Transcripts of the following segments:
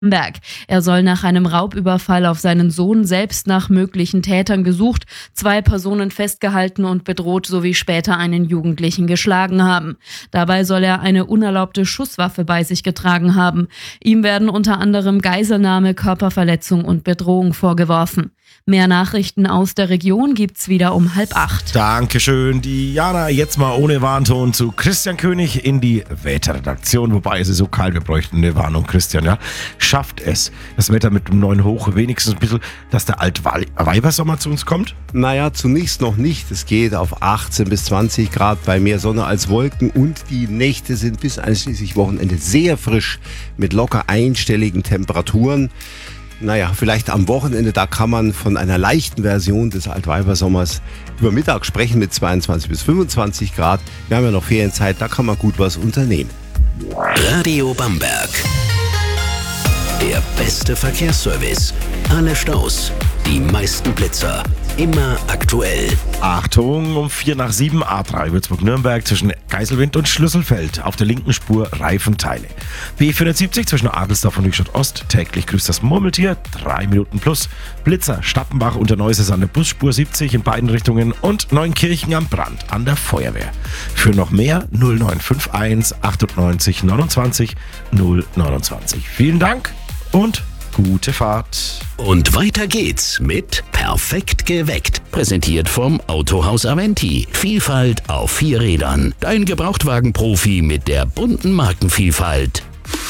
Berg. Er soll nach einem Raubüberfall auf seinen Sohn selbst nach möglichen Tätern gesucht, 2 Personen festgehalten und bedroht sowie später einen Jugendlichen geschlagen haben. Dabei soll er eine unerlaubte Schusswaffe bei sich getragen haben. Ihm werden unter anderem Geiselnahme, Körperverletzung und Bedrohung vorgeworfen. Mehr Nachrichten aus der Region gibt's wieder um 7:30. Dankeschön, Diana. Jetzt mal ohne Warnton zu Christian König in die Wetterredaktion. Wobei es ist so kalt, wir bräuchten eine Warnung, Christian. Ja? Schafft es das Wetter mit dem neuen Hoch wenigstens ein bisschen, dass der Altweibersommer zu uns kommt? Naja, zunächst noch nicht. Es geht auf 18 bis 20 Grad bei mehr Sonne als Wolken und die Nächte sind bis einschließlich Wochenende sehr frisch mit locker einstelligen Temperaturen. Naja, vielleicht am Wochenende, da kann man von einer leichten Version des Altweibersommers über Mittag sprechen mit 22 bis 25 Grad. Wir haben ja noch Ferienzeit, da kann man gut was unternehmen. Radio Bamberg. Der beste Verkehrsservice. Alle Staus, die meisten Blitzer. Immer aktuell. Achtung, um 7:04 A3 Würzburg-Nürnberg zwischen Geiselwind und Schlüsselfeld. Auf der linken Spur Reifenteile. B470 zwischen Adelsdorf und Lügstadt-Ost. Täglich grüßt das Murmeltier. 3 Minuten plus. Blitzer Stappenbach unter Neuses an der Busspur 70 in beiden Richtungen. Und Neunkirchen am Brand an der Feuerwehr. Für noch mehr 0951 98 29 029. Vielen Dank und gute Fahrt. Und weiter geht's mit Perfekt geweckt. Präsentiert vom Autohaus Aventi. Vielfalt auf 4 Rädern. Dein Gebrauchtwagen-Profi mit der bunten Markenvielfalt.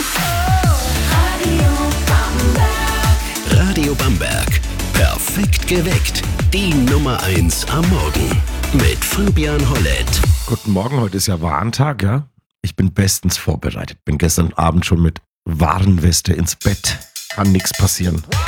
Radio Bamberg. Perfekt geweckt. Die Nummer 1 am Morgen. Mit Fabian Hollett. Guten Morgen, heute ist ja Warntag, ja? Ich bin bestens vorbereitet. Bin gestern Abend schon mit Warnweste ins Bett. Kann nichts passieren.